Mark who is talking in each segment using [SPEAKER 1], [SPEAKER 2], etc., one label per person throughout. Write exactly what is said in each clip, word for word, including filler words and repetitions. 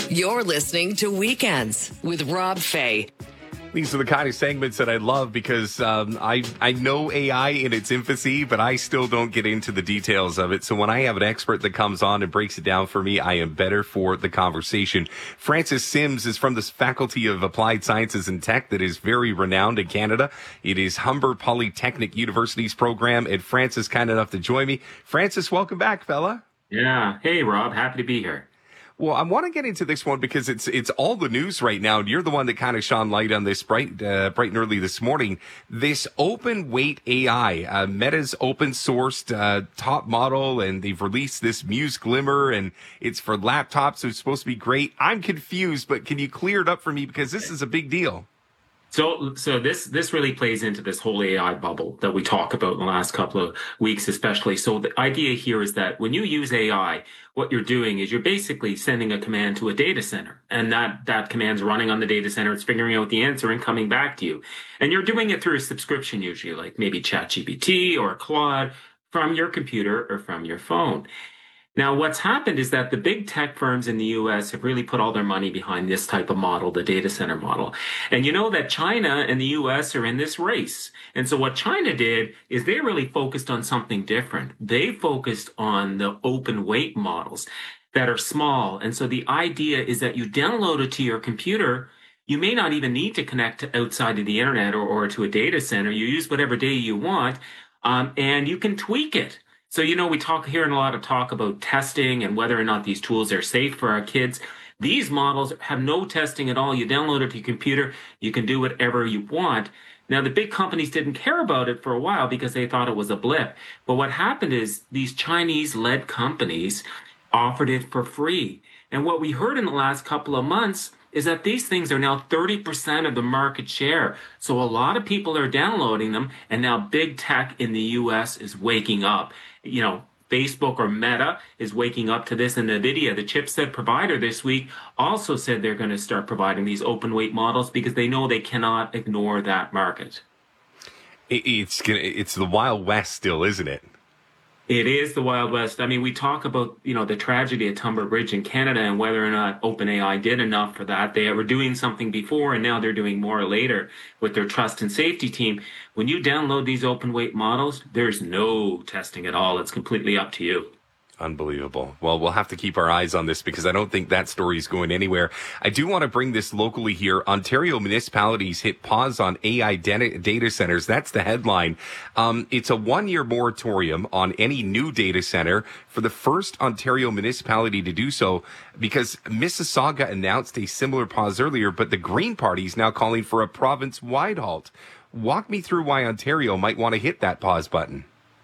[SPEAKER 1] You're listening to Weekends with Rob Fay.
[SPEAKER 2] These are the kind of segments that I love because um, I I know A I in its infancy, but I still don't get into the details of it. So when I have an expert that comes on and breaks it down for me, I am better for the conversation. Francis Sims is from the Faculty of Applied Sciences and Tech that is very renowned in Canada. It is Humber Polytechnic University's program, and Francis kind enough to join me. Francis, welcome back, fella.
[SPEAKER 3] Yeah. Hey, Rob. Happy to be here.
[SPEAKER 2] Well, I want to get into this one because it's it's all the news right now. You're the one that kind of shone light on this bright uh, bright and early this morning. This open weight A I, uh, Meta's open sourced uh, top model, and they've released this Muse Glimmer, and it's for laptops. So it's supposed to be great. I'm confused, but can you clear it up for me because this is a big deal.
[SPEAKER 3] So, so this this really plays into this whole A I bubble that we talk about in the last couple of weeks, especially. So the idea here is that when you use A I, what you're doing is you're basically sending a command to a data center, and that that command's running on the data center. It's figuring out the answer and coming back to you, and you're doing it through a subscription, usually like maybe ChatGPT or Claude from your computer or from your phone. Now, what's happened is that the big tech firms in the U S have really put all their money behind this type of model, the data center model. And you know that China and the U S are in this race. And so what China did is they really focused on something different. They focused on the open weight models that are small. And so the idea is that you download it to your computer. You may not even need to connect to outside of the internet or, or to a data center. You use whatever data you want, um, and you can tweak it. So, you know, we talk hearing a lot of talk about testing and whether or not these tools are safe for our kids. These models have no testing at all. You download it to your computer. You can do whatever you want. Now, the big companies didn't care about it for a while because they thought it was a blip. But what happened is these Chinese-led companies offered it for free. And what we heard in the last couple of months is that these things are now thirty percent of the market share. So a lot of people are downloading them, and now big tech in the U S is waking up. You know, Facebook or Meta is waking up to this, and NVIDIA, the chipset provider this week, also said they're going to start providing these open weight models because they know they cannot ignore that market.
[SPEAKER 2] It's gonna, it's the Wild West still, isn't it?
[SPEAKER 3] It is the Wild West. I mean, we talk about, you know, the tragedy at Humber Bridge in Canada and whether or not OpenAI did enough for that. They were doing something before, and now they're doing more later with their trust and safety team. When you download these open weight models, there's no testing at all. It's completely up to you.
[SPEAKER 2] Unbelievable. Well, we'll have to keep our eyes on this because I don't think that story is going anywhere. I do want to bring this locally here. Ontario municipalities hit pause on A I data centers. That's the headline. Um, it's a one-year moratorium on any new data center for the first Ontario municipality to do so because Mississauga announced a similar pause earlier, but the Green Party is now calling for a province-wide halt. Walk me through why Ontario might want to hit that pause button.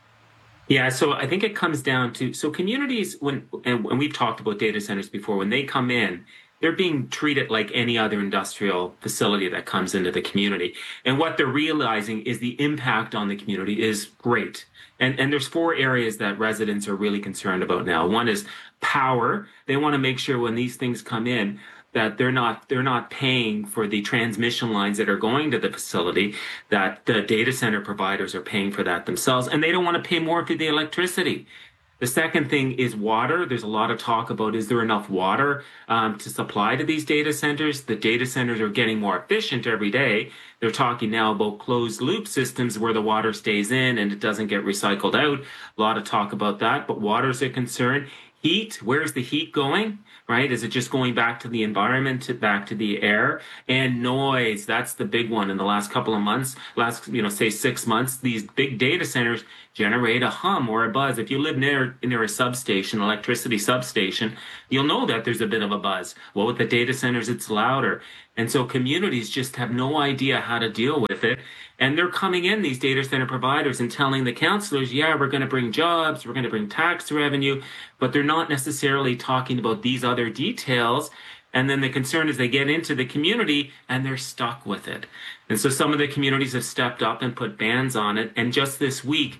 [SPEAKER 3] Yeah, so I think it comes down to, so communities, when, and when we've talked about data centers before, when they come in, they're being treated like any other industrial facility that comes into the community. And what they're realizing is the impact on the community is great. And, and there's four areas that residents are really concerned about now. One is power. They want to make sure when these things come in, that they're not they're not paying for the transmission lines that are going to the facility, that the data center providers are paying for that themselves, and they don't want to pay more for the electricity. The second thing is water. There's a lot of talk about, is there enough water um, to supply to these data centers? The data centers are getting more efficient every day. They're talking now about closed loop systems where the water stays in and it doesn't get recycled out. A lot of talk about that, but water's a concern. Heat, where's the heat going? Right? Is it just going back to the environment, to back to the air? And noise, that's the big one in the last couple of months, last, you know, say six months, these big data centers generate a hum or a buzz. If you live near, near a substation, electricity substation, you'll know that there's a bit of a buzz. Well, with the data centers, it's louder. And so communities just have no idea how to deal with it. And they're coming in, these data center providers, and telling the councillors, yeah, we're going to bring jobs, we're going to bring tax revenue, but they're not necessarily talking about these other details. And then the concern is they get into the community and they're stuck with it. And so some of the communities have stepped up and put bans on it. And just this week,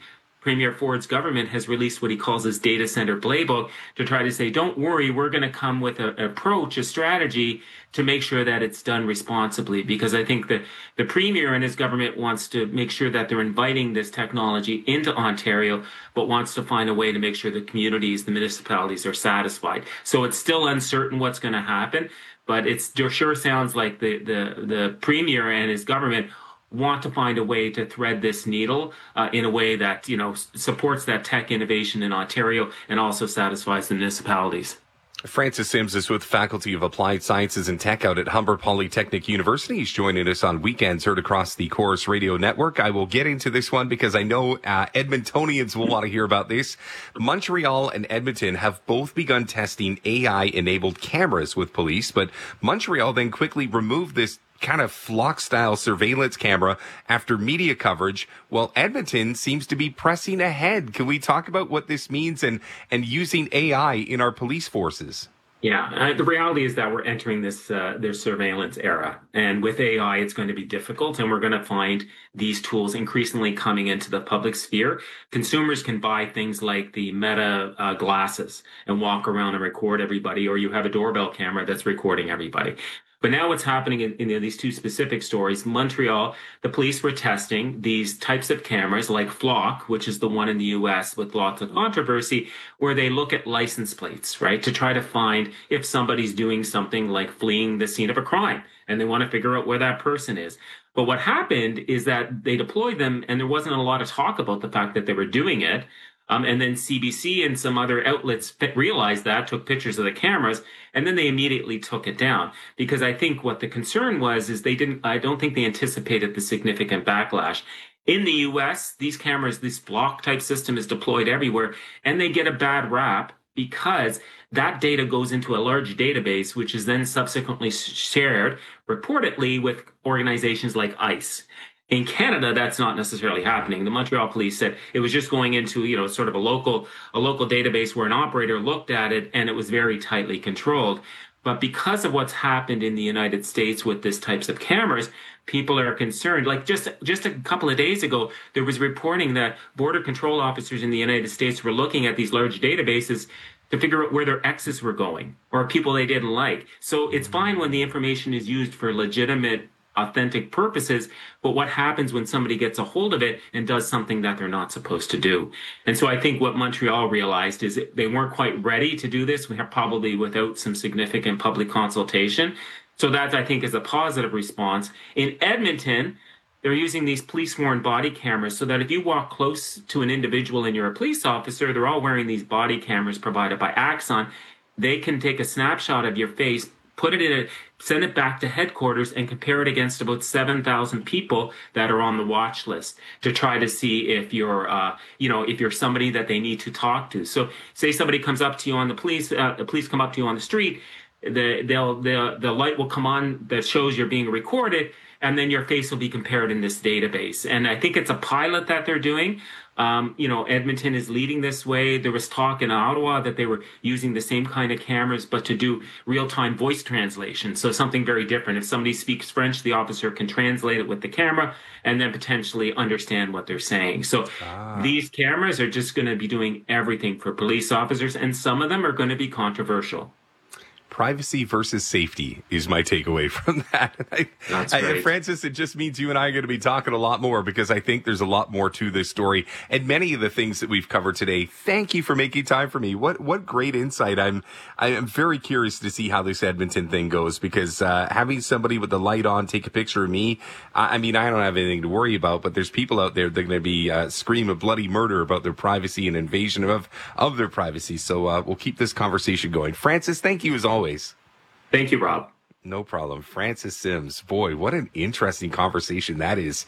[SPEAKER 3] Premier Ford's government has released what he calls his data center playbook to try to say, don't worry, we're going to come with an approach, a strategy to make sure that it's done responsibly. Because I think that the Premier and his government wants to make sure that they're inviting this technology into Ontario, but wants to find a way to make sure the communities, the municipalities are satisfied. So it's still uncertain what's going to happen, but it sure sounds like the, the, the Premier and his government want to find a way to thread this needle uh, in a way that, you know, supports that tech innovation in Ontario and also satisfies the municipalities.
[SPEAKER 2] Francis Sims is with Faculty of Applied Sciences and Tech out at Humber Polytechnic University. He's joining us on weekends, heard across the Chorus Radio Network. I will get into this one because I know uh, Edmontonians will want to hear about this. Montreal and Edmonton have both begun testing A I-enabled cameras with police, but Montreal then quickly removed this kind of flock-style surveillance camera after media coverage, while Edmonton seems to be pressing ahead. Can we talk about what this means and, and using A I in our police forces?
[SPEAKER 3] Yeah, uh, the reality is that we're entering this uh, this surveillance era, and with A I, it's going to be difficult, and we're going to find these tools increasingly coming into the public sphere. Consumers can buy things like the Meta uh, glasses and walk around and record everybody, or you have a doorbell camera that's recording everybody. But now what's happening in, in these two specific stories, Montreal, the police were testing these types of cameras like Flock, which is the one in the U S with lots of controversy, where they look at license plates, right, to try to find if somebody's doing something like fleeing the scene of a crime, and they want to figure out where that person is. But what happened is that they deployed them, and there wasn't a lot of talk about the fact that they were doing it. Um, and then C B C and some other outlets realized that, took pictures of the cameras, and then they immediately took it down. Because I think what the concern was is they didn't, I don't think they anticipated the significant backlash. In the U S, these cameras, this block type system is deployed everywhere, and they get a bad rap because that data goes into a large database, which is then subsequently shared reportedly with organizations like ICE. In Canada, that's not necessarily happening. The Montreal police said it was just going into, you know, sort of a local, a local database where an operator looked at it, and it was very tightly controlled. But because of what's happened in the United States with this types of cameras, people are concerned. Like just, just a couple of days ago, there was reporting that border control officers in the United States were looking at these large databases to figure out where their exes were going or people they didn't like. So it's fine when the information is used for legitimate, authentic purposes, but what happens when somebody gets a hold of it and does something that they're not supposed to do? And so I think what Montreal realized is they weren't quite ready to do this. We have probably without some significant public consultation. So that, I think, is a positive response. In Edmonton, they're using these police-worn body cameras so that if you walk close to an individual and you're a police officer, they're all wearing these body cameras provided by Axon. They can take a snapshot of your face, put it in a, send it back to headquarters and compare it against about seven thousand people that are on the watch list to try to see if you're, uh, you know, if you're somebody that they need to talk to. So say somebody comes up to you on the police, uh, the police come up to you on the street, the, they'll, the, the light will come on that shows you're being recorded, and then your face will be compared in this database. And I think it's a pilot that they're doing. Um, you know, Edmonton is leading this way. There was talk in Ottawa that they were using the same kind of cameras, but to do real-time voice translation. So something very different. If somebody speaks French, the officer can translate it with the camera and then potentially understand what they're saying. So ah. These cameras are just going to be doing everything for police officers, and some of them are going to be controversial.
[SPEAKER 2] Privacy versus safety is my takeaway from that. I,
[SPEAKER 3] That's
[SPEAKER 2] I,
[SPEAKER 3] great.
[SPEAKER 2] Francis, it just means you and I are going to be talking a lot more because I think there's a lot more to this story and many of the things that we've covered today. Thank you for making time for me. What what great insight. I'm I am very curious to see how this Edmonton thing goes because uh, having somebody with the light on take a picture of me, I, I mean, I don't have anything to worry about, but there's people out there that are going to be uh, scream of bloody murder about their privacy and invasion of, of their privacy. So uh, we'll keep this conversation going. Francis, thank you as always.
[SPEAKER 3] Thank you, Rob.
[SPEAKER 2] No problem. Francis Sims. Boy, what an interesting conversation that is.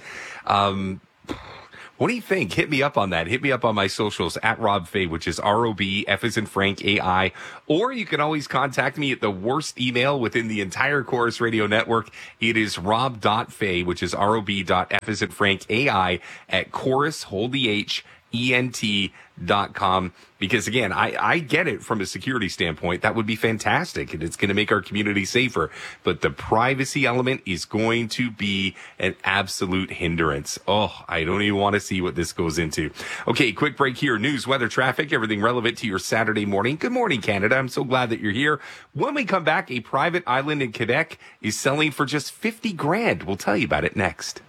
[SPEAKER 2] Um, what do you think? Hit me up on that. Hit me up on my socials at Rob Fay, which is R O B, F as in Frank, A I. Or you can always contact me at the worst email within the entire Chorus Radio Network. It is rob dot fay, which is R O B dot F as in Frank, A I, at Chorus, hold the H, E N T dot com. Because again, I, I get it from a security standpoint. That would be fantastic. And it's going to make our community safer. But the privacy element is going to be an absolute hindrance. Oh, I don't even want to see what this goes into. Okay, quick break here. News, weather, traffic, everything relevant to your Saturday morning. Good morning, Canada. I'm so glad that you're here. When we come back, a private island in Quebec is selling for just fifty grand. We'll tell you about it next.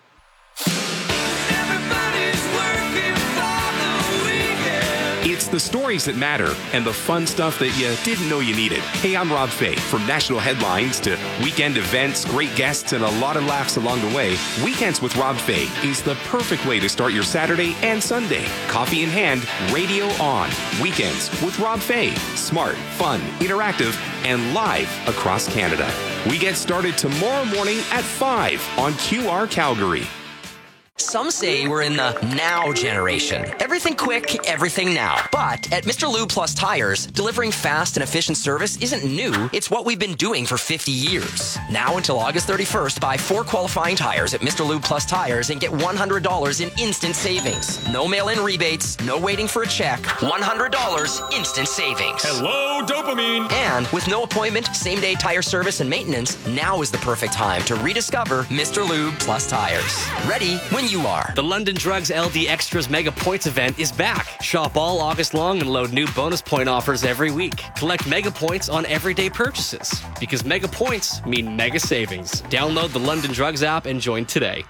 [SPEAKER 2] It's the stories that matter and the fun stuff that you didn't know you needed. Hey, I'm Rob Fay. From national headlines to weekend events, great guests, and a lot of laughs along the way, Weekends with Rob Fay is the perfect way to start your Saturday and Sunday. Coffee in hand, radio on. Weekends with Rob Fay. Smart, fun, interactive, and live across Canada. We get started tomorrow morning at five on Q R Calgary.
[SPEAKER 4] Some say we're in the now generation. Everything quick, everything now. But at Mister Lube Plus Tires, delivering fast and efficient service isn't new. It's what we've been doing for fifty years. Now until August thirty-first, buy four qualifying tires at Mister Lube Plus Tires and get one hundred dollars in instant savings. No mail-in rebates, no waiting for a check. one hundred dollars instant savings.
[SPEAKER 5] Hello, dopamine.
[SPEAKER 4] And with no appointment, same-day tire service and maintenance, now is the perfect time to rediscover Mister Lube Plus Tires. Ready when you are.
[SPEAKER 6] The London Drugs L D Extras Mega Points event is back. Shop all August long and load new bonus point offers every week. Collect Mega Points on everyday purchases. Because Mega Points mean mega savings. Download the London Drugs app and join today.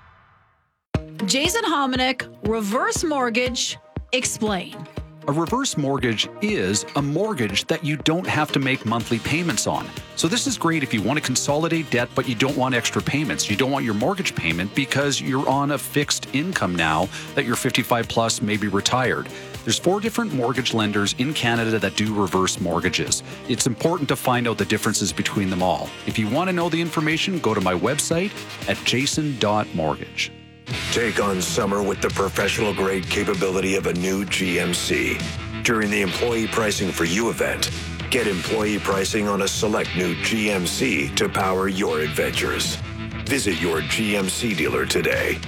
[SPEAKER 7] Jason Hominick, reverse mortgage, explain.
[SPEAKER 8] A reverse mortgage is a mortgage that you don't have to make monthly payments on. So this is great if you want to consolidate debt, but you don't want extra payments. You don't want your mortgage payment because you're on a fixed income now that you're fifty-five plus, maybe retired. There's four different mortgage lenders in Canada that do reverse mortgages. It's important to find out the differences between them all. If you want to know the information, go to my website at jason dot mortgage.
[SPEAKER 9] Take on summer with the professional-grade capability of a new G M C. During the Employee Pricing for You event, get employee pricing on a select new G M C to power your adventures. Visit your G M C dealer today.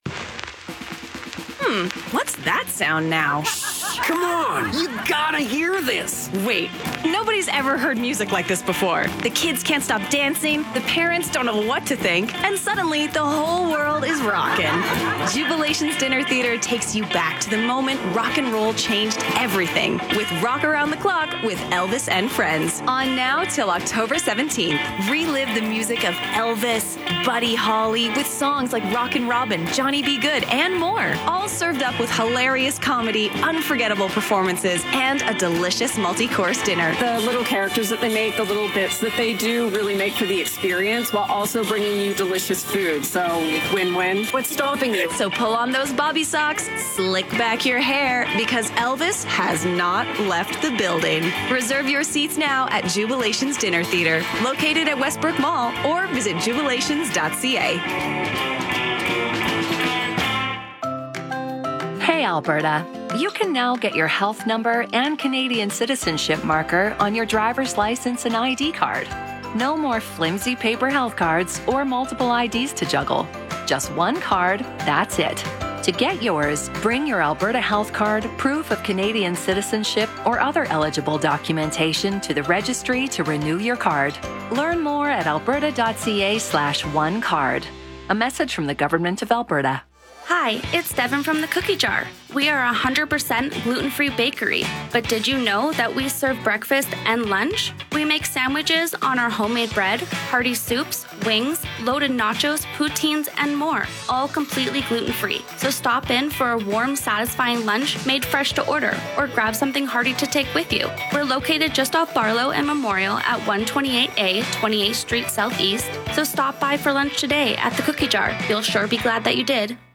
[SPEAKER 10] Hmm, what's that sound now?
[SPEAKER 11] Come on, you gotta hear this.
[SPEAKER 10] Wait, nobody's ever heard music like this before. The kids can't stop dancing, the parents don't know what to think, and suddenly the whole world is rocking. Jubilation's Dinner Theater takes you back to the moment rock and roll changed everything with Rock Around the Clock with Elvis and Friends. On now till October seventeenth. Relive the music of Elvis, Buddy Holly with songs like Rockin' Robin, Johnny B. Good, and more. All served up with hilarious comedy, unforgettable performances, and a delicious multi-course dinner.
[SPEAKER 12] The little characters that they make, the little bits that they do really make for the experience while also bringing you delicious food. So win-win. What's stopping you?
[SPEAKER 10] So pull on those bobby socks, slick back your hair, because Elvis has not left the building. Reserve your seats now at Jubilation's Dinner Theater, located at Westbrook Mall, or visit jubilations dot c a.
[SPEAKER 13] Hey, Alberta. You can now get your health number and Canadian citizenship marker on your driver's license and I D card. No more flimsy paper health cards or multiple I Ds to juggle. Just one card, that's it. To get yours, bring your Alberta Health Card, proof of Canadian citizenship, or other eligible documentation to the registry to renew your card. Learn more at alberta dot c a slash one card. A message from the Government of Alberta.
[SPEAKER 14] Hi, it's Devin from the Cookie Jar. We are a one hundred percent gluten-free bakery, but did you know that we serve breakfast and lunch? We make sandwiches on our homemade bread, hearty soups, wings, loaded nachos, poutines, and more, all completely gluten-free. So stop in for a warm, satisfying lunch made fresh to order, or grab something hearty to take with you. We're located just off Barlow and Memorial at one twenty-eight A, twenty-eighth Street Southeast, so stop by for lunch today at the Cookie Jar. You'll sure be glad that you did.